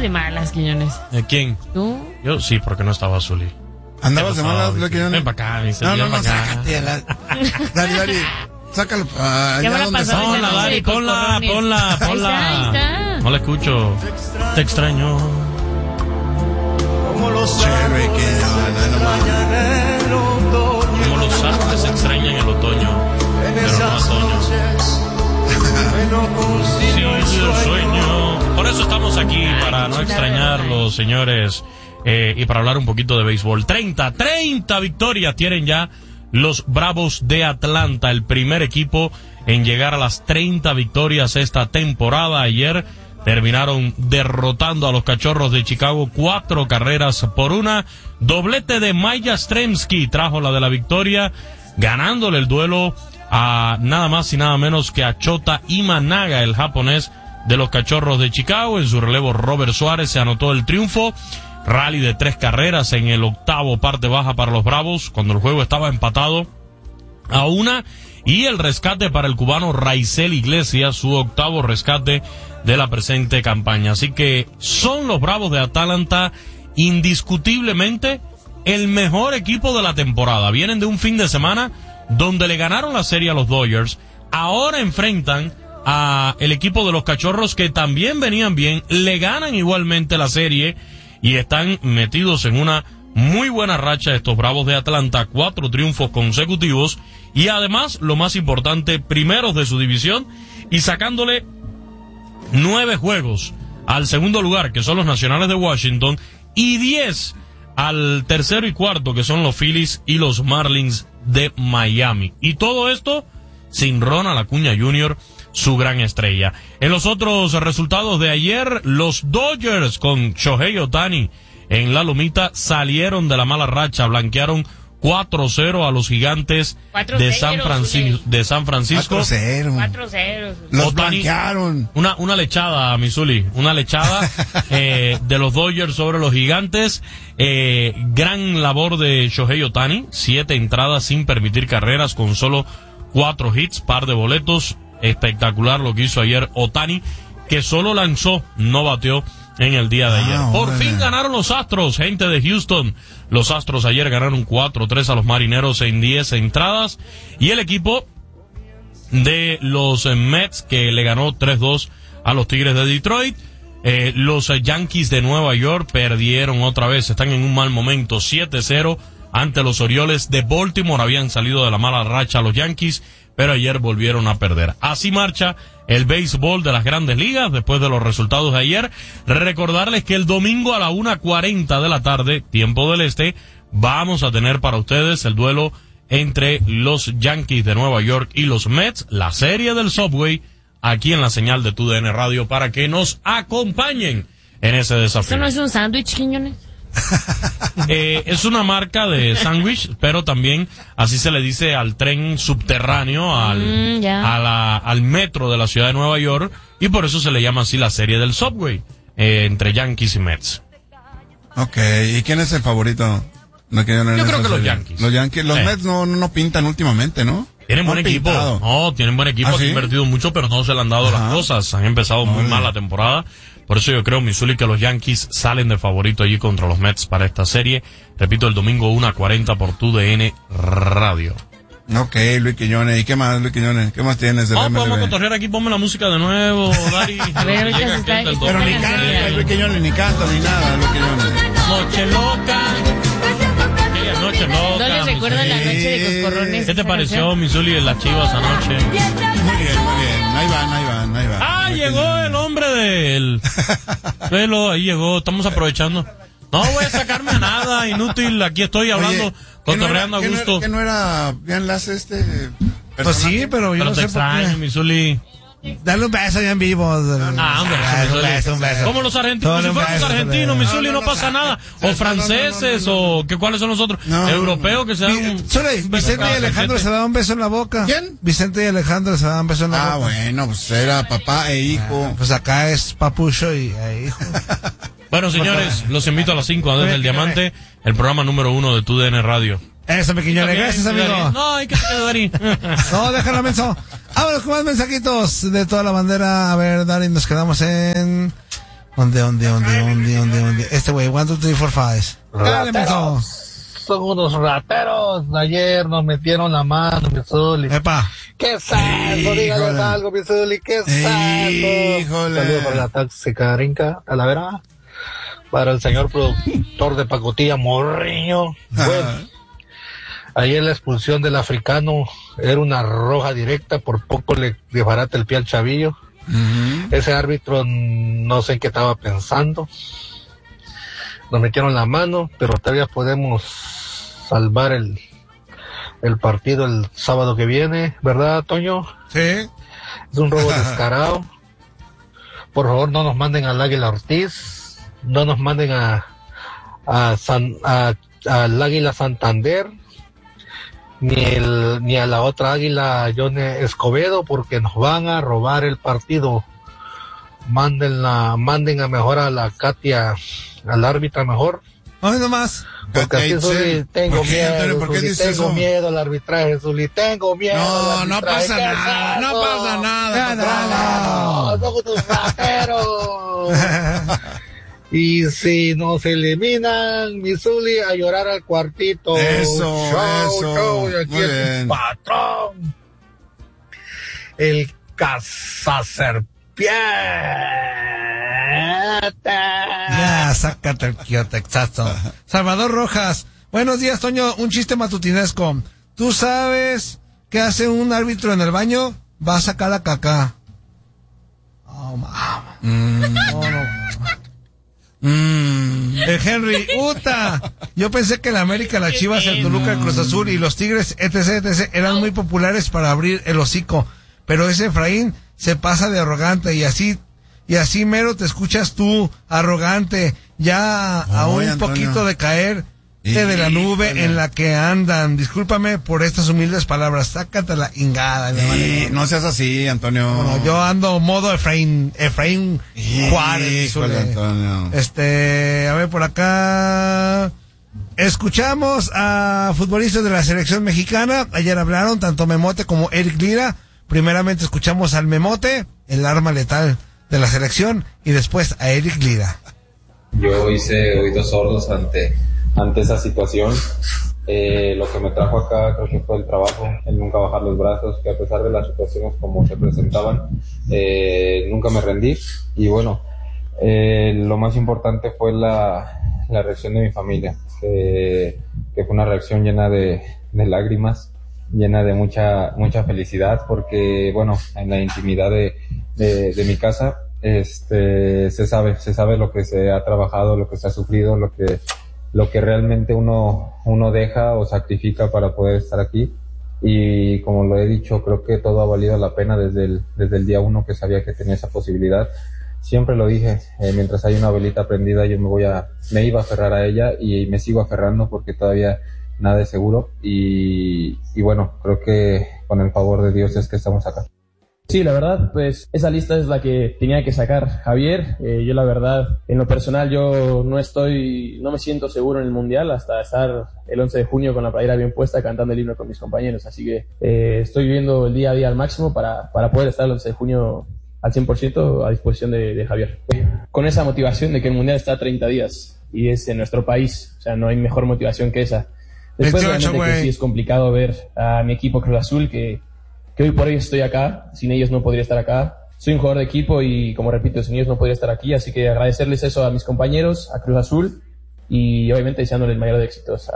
de malas, Quiñones. ¿Quién? ¿Tú? Yo sí, porque no estaba Zuli. ¿Andabas de malas, Quiñones? Ven para acá, No, sácate. Dari, sácalo. Allá donde está. Ponla, Dari, ponla. Ahí está. No la escucho. Te extraño. Como los Como los árboles se extrañan en el otoño, pero no otoño. Sí, el sueño. Por eso estamos aquí, para no extrañarlos, señores, y para hablar un poquito de béisbol. 30 victorias tienen ya los Bravos de Atlanta, el primer equipo en llegar a las 30 victorias esta temporada. Ayer terminaron derrotando a los Cachorros de Chicago 4-1. Doblete de Maya Yastrzemski trajo la de la victoria, ganándole el duelo a nada más y nada menos que a Shota Imanaga, el japonés de los Cachorros de Chicago. En su relevo, Robert Suárez se anotó el triunfo. Rally de 3 carreras en el octavo, parte baja para los Bravos, cuando el juego estaba empatado a 1. Y el rescate para el cubano Raisel Iglesias, su octavo rescate de la presente campaña. Así que son los Bravos de Atlanta indiscutiblemente el mejor equipo de la temporada. Vienen de un fin de semana donde le ganaron la serie a los Dodgers. Ahora enfrentan a el equipo de los Cachorros, que también venían bien, le ganan igualmente la serie y están metidos en una muy buena racha estos Bravos de Atlanta, 4 triunfos consecutivos y además, lo más importante, primeros de su división y sacándole 9 juegos al segundo lugar, que son los Nacionales de Washington, y 10 al tercero y cuarto, que son los Phillies y los Marlins de Miami. Y todo esto sin Ronald Acuña Jr., su gran estrella. En los otros resultados de ayer, los Dodgers con Shohei Ohtani en la lomita salieron de la mala racha, blanquearon 4-0 a los Gigantes de San Francisco. 4-0. Los Ohtani, blanquearon. Una lechada, Missouri, una lechada de los Dodgers sobre los Gigantes. Gran labor de Shohei Ohtani, 7 entradas sin permitir carreras, con solo 4 hits, par de boletos. Espectacular lo que hizo ayer Ohtani, que solo lanzó, no bateó en el día de ayer. Por fin ganaron los Astros, gente de Houston. Los Astros ayer ganaron 4-3 a los Marineros en 10 entradas. Y el equipo de los Mets, que le ganó 3-2 a los Tigres de Detroit. Los Yankees de Nueva York perdieron otra vez, están en un mal momento, 7-0 ante los Orioles de Baltimore. Habían salido de la mala racha los Yankees, pero ayer volvieron a perder. Así marcha el béisbol de las Grandes Ligas después de los resultados de ayer. Recordarles que el domingo a la 1:40 de la tarde, tiempo del este, vamos a tener para ustedes el duelo entre los Yankees de Nueva York y los Mets, la serie del Subway, aquí en la señal de TUDN Radio, para que nos acompañen en ese desafío. ¿Eso no es un sándwich, Quiñones? Es una marca de sándwich, pero también así se le dice al tren subterráneo, al metro de la ciudad de Nueva York, y por eso se le llama así la serie del Subway, entre Yankees y Mets. Ok, ¿y quién es el favorito? Yo creo que los Yankees. Los Yankees, los Mets no pintan últimamente, ¿no? Tienen buen equipo. No, tienen buen equipo, han invertido mucho, pero no se le han dado las cosas. Han empezado muy mal la temporada. Por eso yo creo, Missouri, que los Yankees salen de favorito allí contra los Mets para esta serie. Repito, el domingo 1:40 por TUDN Radio. Ok, Luis Quiñones. ¿Y qué más, Luis Quiñones? ¿Qué más tienes de MLB? Vamos a cotorrear aquí, ponme la música de nuevo, Dari. A ver, ahorita se está... Pero ni canta, Luis Quiñones, ni canta, ni nada, Luis Quiñones. Noche loca. Noche loca. ¿No les recuerda la noche de Coscorrones? ¿Qué te pareció, Missouri, en las Chivas anoche? Muy bien, muy bien. Ahí van. Ah, llegó el hombre de él. Velo, ahí llegó, estamos aprovechando. No voy a sacarme a nada, inútil, aquí estoy hablando, cotorreando a gusto. ¿Que no era bien enlace Pues sí, pero yo no sé por qué. Missouri. Dale un beso ya en vivo. Un beso. Como los argentinos, si fuéramos argentinos, Missouri, no pasa nada. O franceses, o ¿cuáles son los otros? Europeos que se dan Vicente y Alejandro se daban un beso en la boca. ¿Quién? Vicente y Alejandro se daban un beso en la boca. Ah, bueno, pues era papá e hijo. Pues acá es papucho y hijo. Bueno, señores, los invito a las 5 desde el Diamante, el programa número 1 de TUDN Radio. Eso, Quiñones, gracias, amigo. No, hay que Dari. No, déjalo, menso. Vámonos con más mensajitos de toda la bandera. A ver, Dari, nos quedamos en ¿Dónde? Este güey, 1, 2, 3, 4, 5. Dale, menso. Son unos rateros. Ayer nos metieron la mano, mi Zuli. Epa. ¡Qué salvo! Dígale algo, mi Zuli. ¡Qué salvo! Híjole. Saludos para la tóxica Rinca, a la vera. Para el señor productor de pacotilla, Morriño. Bueno, ayer la expulsión del africano era una roja directa. Por poco le desbarata el pie al chavillo. Ese árbitro no sé en qué estaba pensando. Nos metieron la mano, pero todavía podemos salvar el partido el sábado que viene, ¿verdad, Toño? Sí. Es un robo descarado. Por favor, no nos manden al Águila Ortiz, no nos manden al Águila Santander, ni a la otra Águila John Escobedo, porque nos van a robar el partido. Manden a mejor a la Katia, al árbitra mejor. Ay, nomás. Porque así, Zuli, tengo ¿Por qué, miedo, Antonio? ¿Por qué Zuli, dices tengo eso? miedo al arbitraje, Zuli, tengo miedo al No arbitraje. pasa ¿Qué nada, no hago? pasa nada. No, son unos rateros. Y si nos eliminan, mi Zuli, a llorar al cuartito. Eso. Y aquí Muy es bien. un patrón. El cazaserpiente. Ya, sácate el Texazo. Salvador Rojas. Buenos días, Toño. Un chiste matutinesco. ¿Tú sabes qué hace un árbitro en el baño? Va a sacar la caca. Oh, mamá. El Henry, ¡uta! Yo pensé que la América, la Chivas, el Toluca, el Cruz Azul y los Tigres, etc. eran muy populares para abrir el hocico. Pero ese Efraín se pasa de arrogante y así mero te escuchas tú, arrogante, ya a un Antonio. poquito de caer de la nube en la que andan. Discúlpame por estas humildes palabras, sácate la ingada. No seas así, Antonio. Bueno, yo ando modo Efraín Juárez. Híjole, Antonio. A ver, por acá escuchamos a futbolistas de la selección mexicana. Ayer hablaron tanto Memote como Eric Lira. Primeramente escuchamos al Memote, el arma letal de la selección, y después a Eric Lira. Yo hice oídos sordos ante esa situación. Lo que me trajo acá creo que fue el trabajo, el nunca bajar los brazos, que a pesar de las situaciones como se presentaban, nunca me rendí. Y bueno, lo más importante fue la reacción de mi familia, que fue una reacción llena de lágrimas, llena de mucha felicidad, porque bueno, en la intimidad de mi casa se sabe lo que se ha trabajado, lo que se ha sufrido, lo que realmente uno deja o sacrifica para poder estar aquí. Y como lo he dicho, creo que todo ha valido la pena desde el día uno que sabía que tenía esa posibilidad. Siempre lo dije, mientras hay una velita prendida yo me iba a aferrar a ella, y me sigo aferrando porque todavía nada es seguro, y bueno, creo que con el favor de Dios es que estamos acá. Sí, la verdad, pues esa lista es la que tenía que sacar Javier. Yo la verdad, en lo personal, yo no me siento seguro en el Mundial hasta estar el 11 de junio con la playera bien puesta cantando el himno con mis compañeros, así que estoy viviendo el día a día al máximo para poder estar el 11 de junio al 100% a disposición de Javier. Con esa motivación de que el Mundial está a 30 días y es en nuestro país, o sea, no hay mejor motivación que esa. Después, 28, realmente, que sí es complicado ver a mi equipo Cruz Azul, que hoy por hoy estoy acá, sin ellos no podría estar acá. Soy un jugador de equipo y, como repito, sin ellos no podría estar aquí, así que agradecerles eso a mis compañeros, a Cruz Azul, y obviamente deseándoles el mayor de éxitos.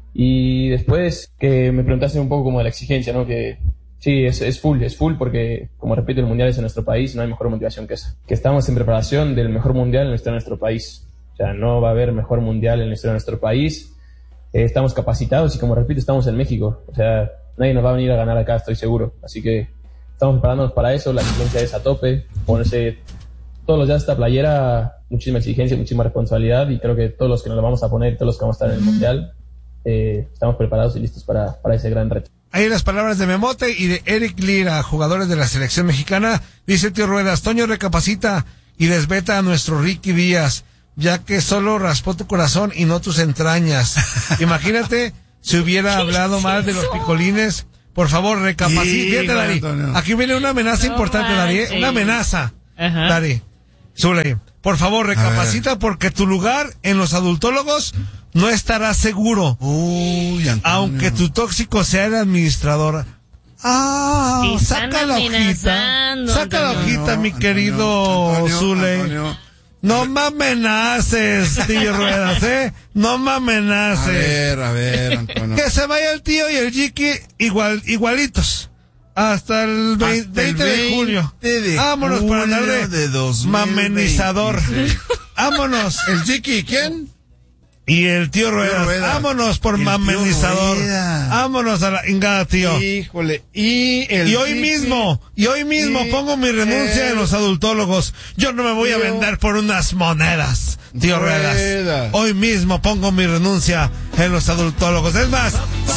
Y después, que me preguntaste un poco como de la exigencia, ¿no? Que sí, es full, porque, como repito, el Mundial es en nuestro país, no hay mejor motivación que esa. Que estamos en preparación del mejor Mundial en nuestro país. O sea, no va a haber mejor Mundial en nuestro país. Estamos capacitados y, como repito, estamos en México. O sea, nadie nos va a venir a ganar acá, estoy seguro. Así que estamos preparándonos para eso. La exigencia es a tope. Ponerse todos los días esta playera, muchísima exigencia, muchísima responsabilidad. Y creo que todos los que nos la vamos a poner, todos los que vamos a estar en el Mundial, estamos preparados y listos para ese gran reto. Ahí las palabras de Memote y de Eric Lira, jugadores de la selección mexicana. Dice Tío Ruedas, Toño recapacita y desveta a nuestro Ricky Díaz, ya que solo raspó tu corazón y no tus entrañas. Imagínate si hubiera hablado mal de los picolines. Por favor, recapacita. Fíjate, Dari, aquí viene una amenaza importante, Dari, una amenaza. Ajá. Dari, Zuley, por favor, recapacita porque tu lugar en los adultólogos no estará seguro. Uy, Antonio. Aunque tu tóxico sea el administrador. Te están Saca la hojita. amenazando, Saca la Antonio. hojita, mi querido Zule. Antonio. No me amenaces, tío Ruedas, No me amenaces. A ver, Antonio. Que se vaya el tío y el Jiki igualitos. Hasta el 20 de julio. Vámonos para andar de 2026. mamenizador. Vámonos. ¿El Jiki quién? Y el tío Ruedas. Vámonos por El tío mamenizador. Rueda. Vámonos a la ingada, tío. Híjole. Y hoy mismo pongo mi renuncia en los adultólogos. Yo no me voy a vender por unas monedas, tío Ruedas. Hoy mismo pongo mi renuncia en los adultólogos. Es más,